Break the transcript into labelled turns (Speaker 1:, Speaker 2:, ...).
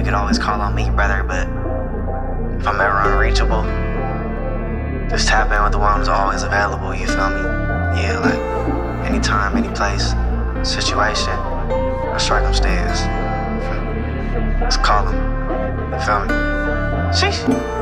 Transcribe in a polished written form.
Speaker 1: could always call on me, brother, but if I'm ever unreachable, just tap in with the one who's always available, you feel me? Yeah, like, anytime, any place, situation, or circumstance. Let's call him, you feel me? Sheesh.